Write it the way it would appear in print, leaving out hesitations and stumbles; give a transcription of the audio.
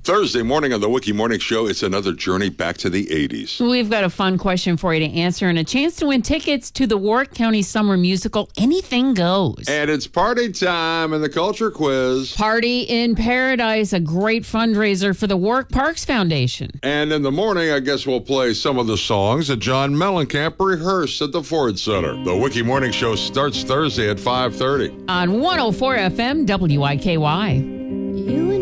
Thursday morning on the Wiki Morning Show, it's another journey back to the 80s. We've got a fun question for you to answer and a chance to win tickets to the Warwick County Summer Musical, Anything Goes. And it's party time in the Culture Quiz. Party in Paradise, a great fundraiser for the Warwick Parks Foundation. And in the morning, I guess we'll play some of the songs that John Mellencamp rehearsed at the Ford Center. The Wiki Morning Show starts Thursday at 5:30. On 104 FM WIKY.